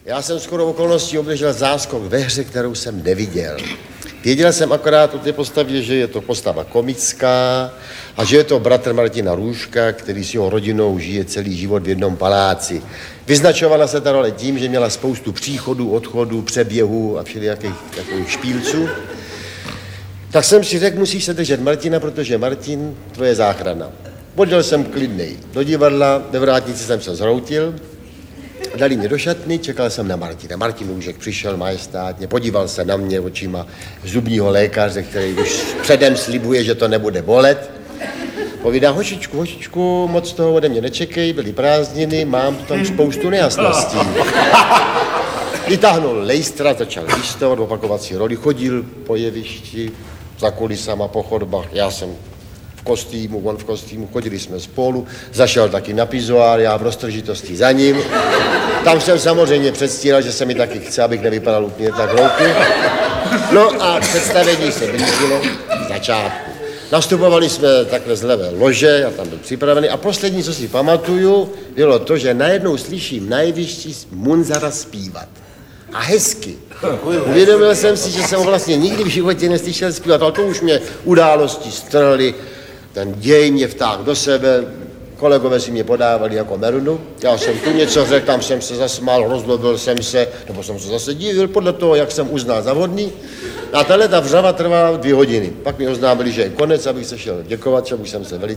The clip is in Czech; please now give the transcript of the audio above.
Já jsem skoro okolností obdržel záskok ve hře, kterou jsem neviděl. Věděl jsem akorát o té postavě, že je to postava komická a že je to bratr Martina Růžka, který s jeho rodinou žije celý život v jednom paláci. Vyznačovala se ta role tím, že měla spoustu příchodů, odchodů, přeběhů a všelijakých takových špílců. Tak jsem si řekl, musíš se držet Martina, protože Martin, to je záchrana. Odjel jsem klidnej do divadla, ve vrátnici jsem se zhroutil, dali mě do šatny, čekal jsem na Martina. Martin Růžek přišel majestátně, podíval se na mě očima zubního lékaře, který už předem slibuje, že to nebude bolet. Povídá, hošičku, moc toho ode mě nečekej, byly prázdniny, mám tam spoustu nejasností. Vytáhnul lejstra, začal listovat, opakovací roli, chodil po jevišti, za kulisama, po chodbách, já jsem v kostýmu, on v kostýmu, chodili jsme spolu, zašel taky na pizoár, já v roztržitosti za ním. Tam jsem samozřejmě předstíral, že se mi taky chce, abych nevypadal úplně tak hloupě. No a představení se blížilo v začátku. Nastupovali jsme takhle z levé lože, já tam byl připravený a poslední, co si pamatuju, bylo to, že najednou slyším na jevišti Munzara zpívat. A hezky. Uvědomil jsem si, že jsem ho vlastně nikdy v životě neslyšel zpívat, ale to už mě události strhly, ten děj mě vtáhl do sebe, kolegové si mě podávali jako merunu, já jsem tu něco řekl, tam jsem se zasmál, rozlobil jsem se, nebo jsem se zase divil podle toho, jak jsem uznal za vhodný. A tahle ta vřava trvala 2 hodiny. Pak mi oznámili, že je konec, abych se šel děkovat, že už jsem se velice